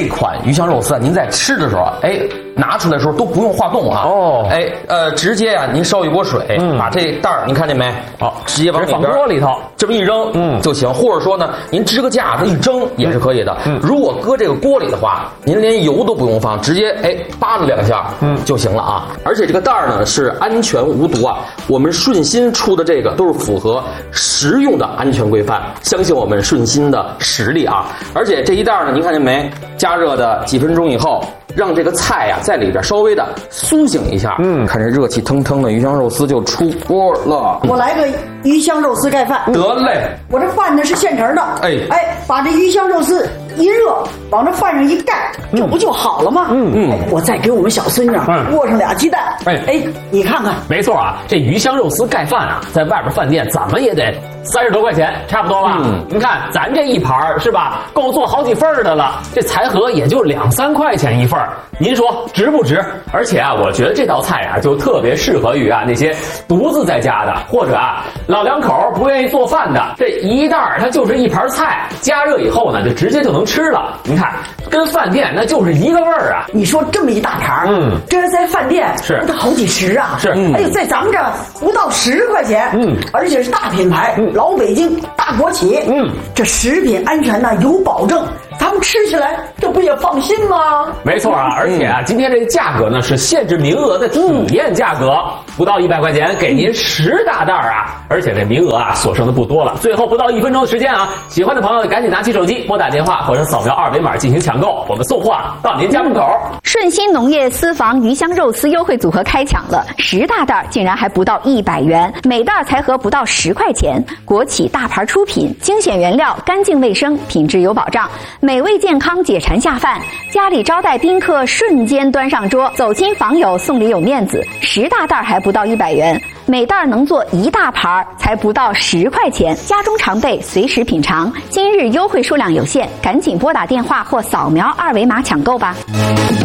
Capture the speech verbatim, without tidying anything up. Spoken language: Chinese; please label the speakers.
Speaker 1: 这款鱼香肉丝啊，您在吃的时候，哎，拿出来的时候都不用化冻啊。哦，哎，呃，直接啊，您烧一锅水，嗯、把这袋儿，您看见没？好，直接往里边
Speaker 2: 放锅里头，
Speaker 1: 这么一扔，嗯，就行。或者说呢，您支个架子一蒸也是可以的。嗯，如果搁这个锅里的话，您连油都不用放，直接哎扒拉两下，嗯，就行了啊。而且这个袋儿呢是安全无毒啊，我们顺心出的这个都是符合食用的安全规范，相信我们顺心的实力啊。而且这一袋呢，您看见没？加热的几分钟以后，让这个菜呀、啊、在里边稍微的苏醒一下。嗯，看这热气腾腾的鱼香肉丝就出锅了。
Speaker 3: 我来个鱼香肉丝盖饭。
Speaker 1: 得嘞，
Speaker 3: 我这饭呢是现成的。哎哎，把这鱼香肉丝一热，往这饭上一盖，这不就好了吗？嗯嗯、哎，我再给我们小孙女握上俩鸡蛋。哎哎，你看看，
Speaker 2: 没错啊，这鱼香肉丝盖饭啊，在外边饭店怎么也得三十多块钱，差不多吧？嗯，您看咱这一盘是吧，够做好几份的了，这财盒也就两三块钱一份，您说值不值？而且啊，我觉得这道菜啊，就特别适合于啊那些独自在家的，或者啊老两口不愿意做饭的，这一袋它就是一盘菜，加热以后呢，就直接就能吃了。您看，跟饭店那就是一个味儿啊！
Speaker 3: 你说这么一大盘，嗯，这在饭店
Speaker 2: 是
Speaker 3: 这好几十啊，
Speaker 2: 是，
Speaker 3: 嗯、哎呦，在咱们这不到十块钱，嗯，而且是大品牌，嗯、老北京大国企，嗯，这食品安全呢有保证。咱们吃起来这不也放心吗？
Speaker 2: 没错啊，而且啊，今天这个价格呢是限制名额的体验价格，不到一百块钱给您十大袋啊！而且这名额啊所剩的不多了，最后不到一分钟的时间啊，喜欢的朋友赶紧拿起手机拨打电话或者扫描二维码进行抢购，我们送货到您家门口。
Speaker 4: 顺心农业私房鱼香肉丝优惠组合开抢了，十大袋竟然还不到一百元，每袋才合不到十块钱，国企大牌出品，精选原料，干净卫生，品质有保障。美味健康，解馋下饭，家里招待宾客瞬间端上桌，走亲访友送礼有面子。十大袋还不到一百元，每袋能做一大盘，才不到十块钱，家中常备，随时品尝。今日优惠数量有限，赶紧拨打电话或扫描二维码抢购吧。